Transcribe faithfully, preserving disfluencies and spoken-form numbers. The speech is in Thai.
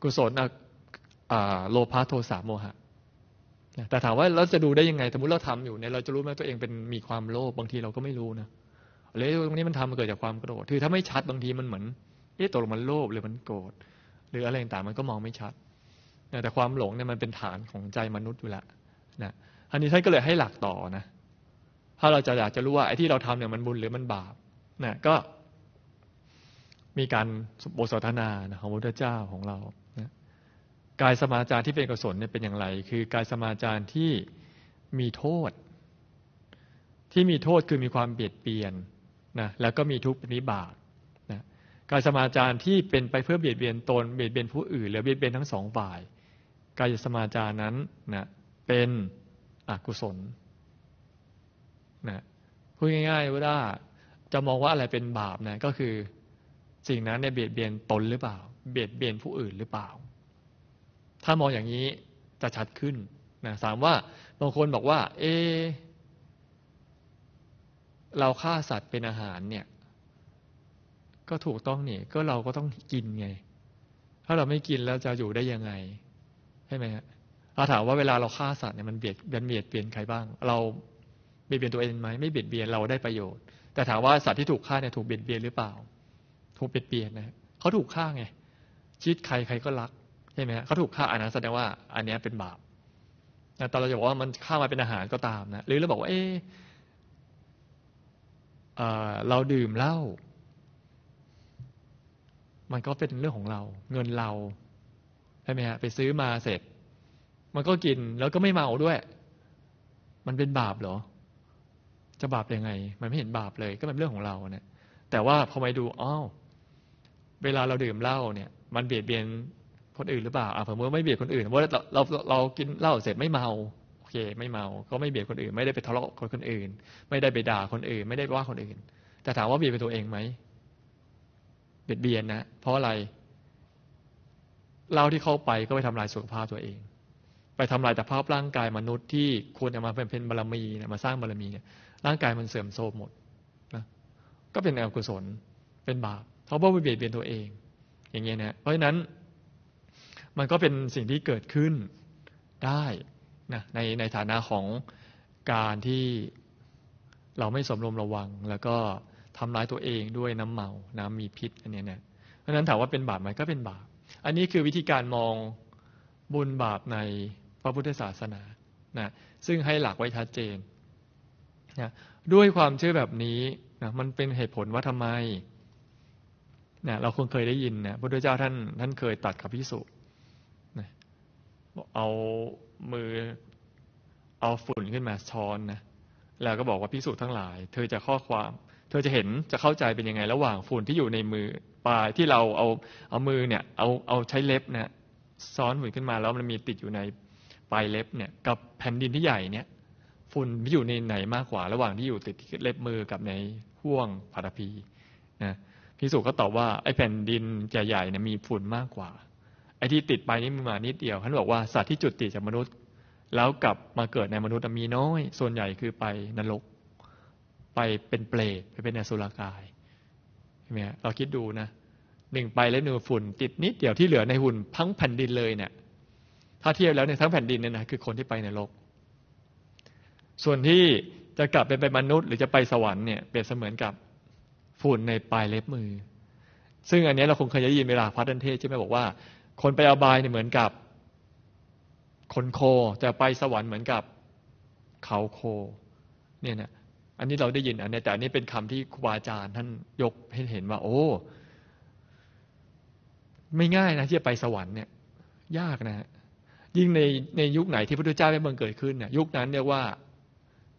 กุศลโลภะโทสะโมหะแต่ถามว่าเราจะดูได้ยังไงสมมติเราทำอยู่เนี่ยเราจะรู้ไหมตัวเองเป็นมีความโลภบางทีเราก็ไม่รู้นะเลยตรงนี้มันทำมันเกิดจากความโกรธคือถ้าไม่ชัดบางทีมันเหมือนเอ๊ะตกลงมันโลภหรือมันโกรธหรืออะไรต่างๆมันก็มองไม่ชัดแต่ความหลงเนี่ยมันเป็นฐานของใจมนุษย์อยู่แล้วนะอันนี้ท่านก็เลยให้หลักต่อนะถ้าเราจะอยากจะรู้ว่าไอ้ที่เราทำเนี่ยมันบุญหรือมันบาปนะก็มีการบทสนทนาของพระพุทธเจ้าของเรานะกายสมาจารที่เป็นกุศลเนี่ยเป็นอย่างไรคือกายสมาจารที่มีโทษที่มีโทษคือมีความเบียดเบียนนะแล้วก็มีทุกข์เป็นวิบากนะกายสมาจารที่เป็นไปเพื่อเบียดเบียนตนเบียดเบียนผู้อื่นหรือเบียดเบียนทั้งสองฝ่ายกายสมาจารนั้นนะเป็นอกุศลนะพูดง่ายๆว่าจะมองว่าอะไรเป็นบาปนะก็คือสิ่งนั้นเนี่ยเบียดเบียนตนหรือเปล่าเบียดเบียนผู้อื่นหรือเปล่าถ้ามองอย่างนี้จะชัดขึ้นนะถามว่าบางคนบอกว่าเอเราฆ่าสัตว์เป็นอาหารเนี่ยก็ถูกต้องนี่ก็เราก็ต้องกินไงถ้าเราไม่กินแล้วจะอยู่ได้ยังไงใช่ไหมฮะเราถามว่าเวลาเราฆ่าสัตว์เนี่ยมันเบียดเบียดเบียนใครบ้างเราเบียดเบียนตัวเองไหมไม่เบียดเบียนเราได้ประโยชน์แต่ถามว่าสัตว์ที่ถูกฆ่าเนี่ยถูกเบียดเบียนหรือเปล่าถูกเบียดเบียนนะเขาถูกฆ่าไงชีวิตใครใครก็รักใช่ไหมฮะเขาถูกฆ่าอันนั้นแสดงว่าอันนี้เป็นบาปแต่ตอนเราจะบอกว่ามันฆ่ามาเป็นอาหารก็ตามนะหรือเราบอกว่าเออเราดื่มเหล้ามันก็เป็นเรื่องของเราเงินเราใช่ไหมฮะไปซื้อมาเสร็จมันก็กินแล้วก็ไม่เมาด้วยมันเป็นบาปเหรอจะบาปยังไงมันไม่เห็นบาปเลยก็เป็นเรื่องของเราเนี่ยแต่ว่าพอไปดูอ้าวเวลาเราดื่มเหล้าเนี่ยมันเบียดเบียนคนอื่นหรือเปล่าอ่ะผมว่าไม่เบียดคนอื่นเพราะเราเราเรากินเหล้าเสร็จไม่เมาโอเคไม่เมาก็ไม่เบียดคนอื่นไม่ได้ไปทะเลาะกับคนอื่นไม่ได้ไปด่าคนอื่นไม่ได้ว่าคนอื่นแต่ถามว่าเบียดเป็นตัวเองไหมเบียดเบียนนะเพราะอะไรเหล้าที่เข้าไปก็ไปทำลายสุขภาพตัวเองไปทำลายแต่ภาพร่างกายมนุษย์ที่ควรจะมาเป็นบารมีเนี่ยมาสร้างบารมีเนี่ยร่างกายมันเสื่อมโทรมหมดนะก็เป็นอกุศลเป็นบาปเพราะว่าไปเบียดเบียนตัวเองอย่างเงี้ยนะเพราะฉะนั้นมันก็เป็นสิ่งที่เกิดขึ้นได้นะในในฐานะของการที่เราไม่สำรวมระวังแล้วก็ทำร้ายตัวเองด้วยน้ำเมาน้ำมีพิษอันนี้นะเพราะฉะนั้นถามว่าเป็นบาปไหมก็เป็นบาปอันนี้คือวิธีการมองบุญบาปในพระพุทธศาสนานะซึ่งให้หลักไว้ชัดเจนนะด้วยความเชื่อแบบนี้นะมันเป็นเหตุผลว่าทำไมนะเราคงเคยได้ยินนะพระพุทธเจ้าท่านท่านเคยตรัสกับภิกษุนะเอามือเอาฝุ่นขึ้นมาช้อนนะแล้วก็บอกว่าภิกษุทั้งหลายเธอจะข้อความเธอจะเห็นจะเข้าใจเป็นยังไงระหว่างฝุ่นที่อยู่ในมือปลายที่เราเอาเอามือเนี่ยเอาเอาใช้เล็บนะซ้อนฝุ่นขึ้นมาแล้วมันมีติดอยู่ในปลายเล็บเนี่ยกับแผ่นดินที่ใหญ่เนี่ยฝุ่นที่อยู่ในไหนมากกว่าระหว่างที่อยู่ติดเล็บมือกับในห้วงปฐพีนะภิกษุก็ตอบว่าไอ้แผ่นดินใหญ่ๆเนี่ยมีฝุ่นมากกว่าไอ้ที่ติดไปนี่มันมานิดเดียวท่านบอกว่าสัตว์ที่จุติจากมนุษย์แล้วกลับมาเกิดในมนุษย์มีน้อยส่วนใหญ่คือไปนรกไปเป็นเปรตไปเป็นอสุรกายใช่ไหมเราคิดดูนะหนึ่งไปแล้วหนึ่งฝุ่นติดนิดเดียวที่เหลือในหุ่นทั้งแผ่นดินเลยเนี่ยถ้าเทียบแล้วในทั้งแผ่นดินเนี่ยนะคือคนที่ไปนรกส่วนที่จะกลับไปเป็นมนุษย์หรือจะไปสวรรค์เนี่ยเปรียบเสมือนกับฝุ่นในปลายเล็บมือซึ่งอันนี้เราคงเคยได้ยินเวลาพระท่านเทศน์ใช่ไหมบอกว่าคนไปอบายเนี่ยเหมือนกับคนโคแต่ไปสวรรค์เหมือนกับเขาโคเนี่ยนะอันนี้เราได้ยินอันนี้แต่อันนี้เป็นคำที่ครูบาอาจารย์ท่านยกให้เห็นว่าโอ้ไม่ง่ายนะที่จะไปสวรรค์เนี่ยยากนะยิ่งในในยุคไหนที่พระพุทธเจ้าได้บังเกิดขึ้นเนี่ยยุคนั้นเรียกว่า